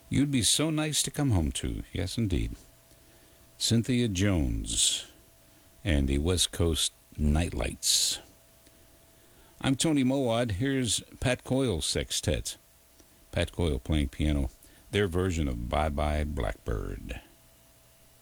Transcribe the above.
You'd be so nice to come home to. Yes, indeed. Cynthia Jones and the West Coast Nightlights. I'm Tony Mowad. Here's Pat Coyle Sextet. Pat Coyle playing piano. Their version of Bye Bye Blackbird.